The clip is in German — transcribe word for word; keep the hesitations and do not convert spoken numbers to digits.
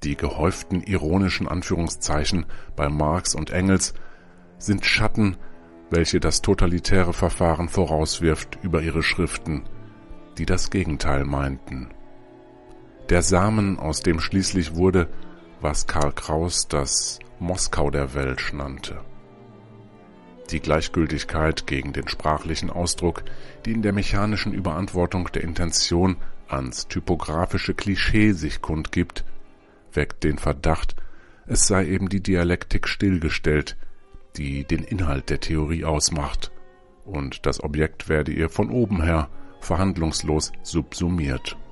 die gehäuften ironischen Anführungszeichen bei Marx und Engels sind Schatten, welche das totalitäre Verfahren vorauswirft über ihre Schriften, die das Gegenteil meinten. Der Samen, aus dem schließlich wurde, was Karl Kraus das Moskau der Welt nannte. Die Gleichgültigkeit gegen den sprachlichen Ausdruck, die in der mechanischen Überantwortung der Intention ans typografische Klischee sich kundgibt, weckt den Verdacht, es sei eben die Dialektik stillgestellt, die den Inhalt der Theorie ausmacht, und das Objekt werde ihr von oben her verhandlungslos subsumiert.